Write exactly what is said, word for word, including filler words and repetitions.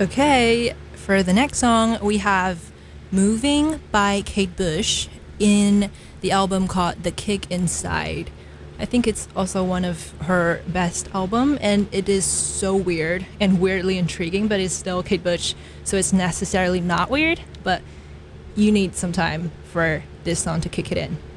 Okay, for the next song, we have Moving by Kate Bush in the album called The Kick Inside. I think it's also one of her best album, and it is so weird and weirdly intriguing, but it's still Kate Bush, so it's necessarily not weird, but you need some time for this song to kick it in.